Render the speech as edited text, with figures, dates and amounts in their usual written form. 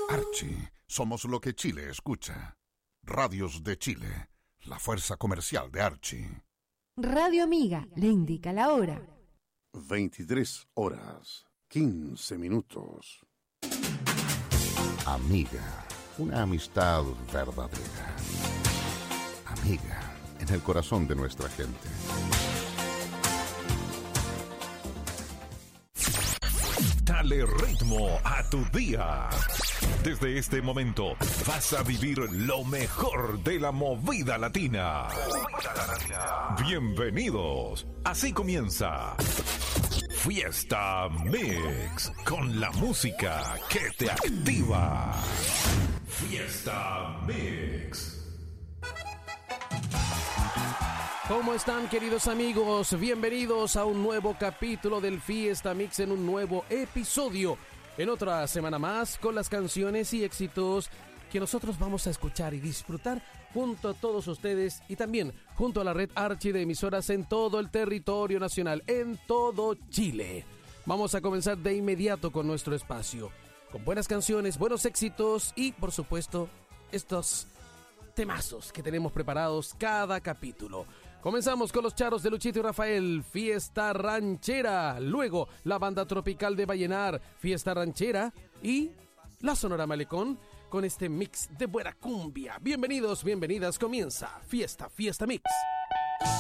Archie, somos lo que Chile escucha. Radios de Chile, la fuerza comercial de Archie. Radio Amiga le indica la hora. 23:15. Amiga, una amistad verdadera. Amiga, en el corazón de nuestra gente. Dale ritmo a tu día. Desde este momento vas a vivir lo mejor de la movida latina. Bienvenidos. Así comienza Fiesta Mix, con la música que te activa. Fiesta Mix. ¿Cómo están, queridos amigos? Bienvenidos a un nuevo capítulo del Fiesta Mix, en un nuevo episodio, en otra semana más, con las canciones y éxitos que nosotros vamos a escuchar y disfrutar junto a todos ustedes y también junto a la red Archie de emisoras en todo el territorio nacional, en todo Chile. Vamos a comenzar de inmediato con nuestro espacio, con buenas canciones, buenos éxitos y, por supuesto, estos temazos que tenemos preparados cada capítulo. Comenzamos con los charros de Luchito y Rafael, Fiesta Ranchera. Luego, la banda tropical de Vallenar, Fiesta Ranchera. Y la Sonora Malecón, con este mix de buena cumbia. Bienvenidos, bienvenidas, comienza Fiesta Mix.